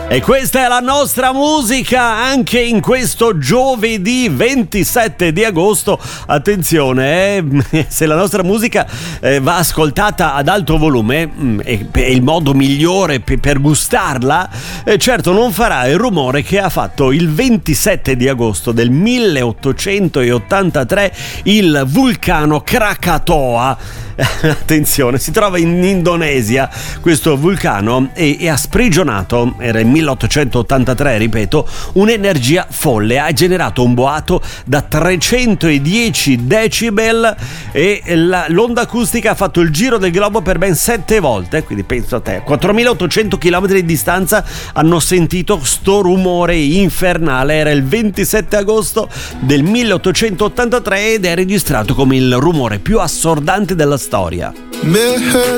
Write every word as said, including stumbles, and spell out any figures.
E questa è la nostra musica anche in questo giovedì ventisette di agosto. Attenzione, eh, se la nostra musica eh, va ascoltata ad alto volume, mh, è, è il modo migliore pe- per gustarla, eh, certo non farà il rumore che ha fatto il ventisette di agosto del milleottocentottantatré il vulcano Krakatoa. Attenzione, si trova in Indonesia questo vulcano e, e ha sprigionato, era il milleottocentottantatré, ripeto, un'energia folle. Ha generato un boato da trecentodieci decibel e la, l'onda acustica ha fatto il giro del globo per ben sette volte. Quindi penso a te, quattromilaottocento chilometri di distanza hanno sentito sto rumore infernale. Era il ventisette agosto del milleottocentottantatré ed è registrato come il rumore più assordante della storia.